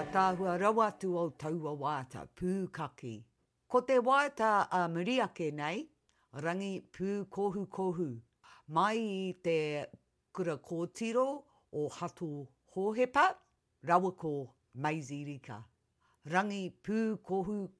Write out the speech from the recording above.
tāhua rawatu o taua wāta, pūkaki. Ko te wāta a Miriake nei, rangi pūkohu. Mai I te kura kōtiro o Hato Hōhepa, rawa ko Maisie Rika. Rangi pūkohu